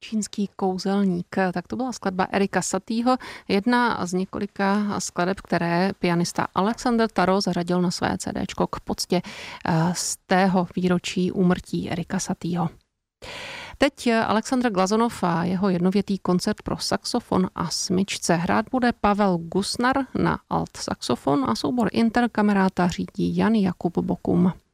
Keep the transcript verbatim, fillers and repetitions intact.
Čínský kouzelník, tak to byla skladba Erika Satieho, jedna z několika skladeb, které pianista Alexander Tarot zařadil na své CDčko k poctě z tého výročí úmrtí Erika Satieho. Teď Alexandr Glazunov a jeho jednovětý koncert pro saxofon a smyčce. Hrát bude Pavel Gusnar na alt saxofon a soubor Interkameráta řídí Jan Jakub Bokum.